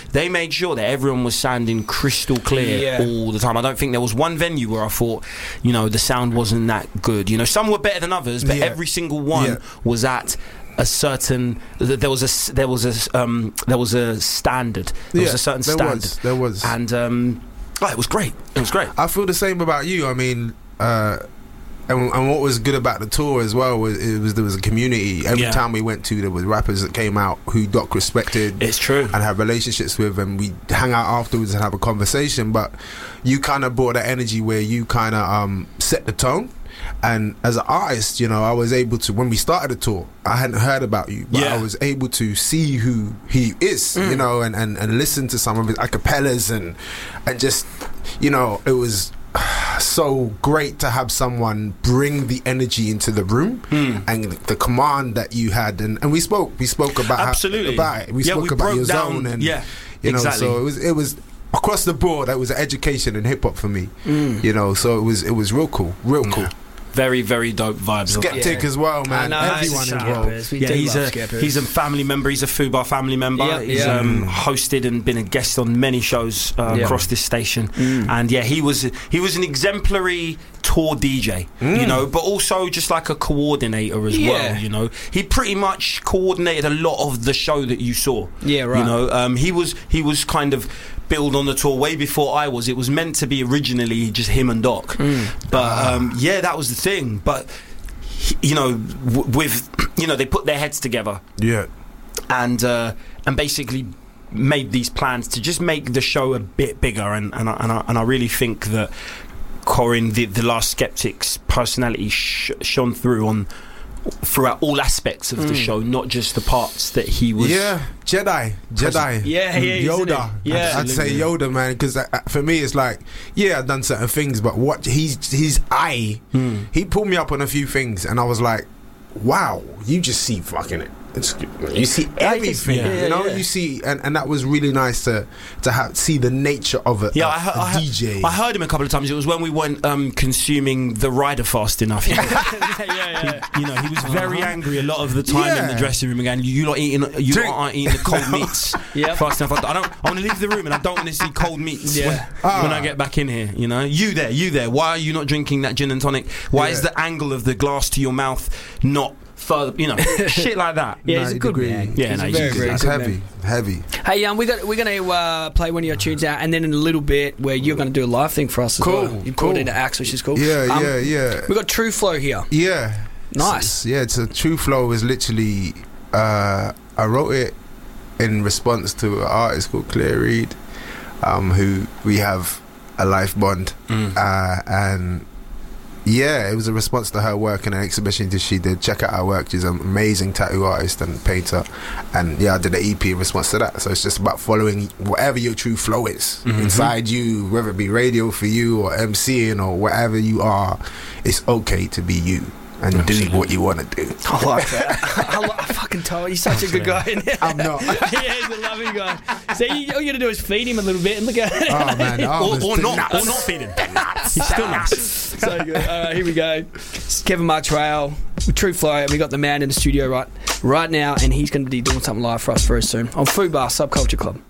they made sure that everyone was sounding crystal clear all the time. I don't think there was one venue where I thought, you know, the sound wasn't that good. You know, some were better than others, but every single one was at a certain. There was a standard. There was a certain standard. There was, and it was great. It was great. I feel the same about you. I mean. And what was good about the tour as well was there was a community. Every time we went to, there was rappers that came out who Doc respected. It's true. And had relationships with, and we hang out afterwards and have a conversation. But you kind of brought that energy where you kind of set the tone. And as an artist, you know, I was able to, when we started the tour, I hadn't heard about you, but I was able to see who he is, you know, and listen to some of his acapellas and just, you know, it was so great to have someone bring the energy into the room and the command that you had, and we spoke about absolutely about it. We spoke about your zone, and you know, so it was across the board. That was education in hip hop for me, you know. So it was real cool. Very, very dope vibes. Skeptic as well, man. Everyone involved. He's a family member. He's a Fubar family member. He's hosted and been a guest on many shows across this station. And he was an exemplary tour DJ, you know, but also just like a coordinator as well. You know, he pretty much coordinated a lot of the show that you saw. You know, he was kind of build on the tour way before I was. It was meant to be originally just him and Doc, but that was the thing. But you know, with you know, they put their heads together, and basically made these plans to just make the show a bit bigger. And I really think that Corin, the Last Skeptic's personality shone through throughout all aspects of the show, not just the parts that he was. Jedi. Yoda. I'd say Yoda, man, because for me it's like, I've done certain things, but what his eye, he pulled me up on a few things, and I was like, wow, you just see fucking it. You see everything, you know. You see, and that was really nice to see the nature of it. DJ. I heard him a couple of times. It was when we weren't consuming the rider fast enough. You know, he was very angry a lot of the time in the dressing room again. You aren't eating the cold meats fast enough. I want to leave the room, and I don't want to see cold meats when I get back in here. You know, you there. Why are you not drinking that gin and tonic? Why is the angle of the glass to your mouth not further, you know, shit like that? He's a good man. It's heavy. Hey, we're gonna play one of your tunes out, and then in a little bit where you're gonna do a live thing for us as well. You've called into Axe, which is cool. Yeah. We got True Flow here. Yeah, nice. It's a True Flow is literally I wrote it in response to an artist called Claire Reid, who we have a life bond, and it was a response to her work in an exhibition that she did. Check out her work. She's an amazing tattoo artist and painter, and I did an EP in response to that. So it's just about following whatever your true flow is inside you, whether it be radio for you or MCing or whatever you are. It's okay to be you and do what you want to do. I like that. I fucking told you, he's such a good guy. I'm not. He's a loving guy. See, all you got to do is feed him a little bit and look at it. Oh man, or not feed him. He's still nuts. So good. All right, here we go. It's Kevin Martrail with True Flow. We got the man in the studio right now, and he's going to be doing something live for us very soon on Fubar Subculture Club.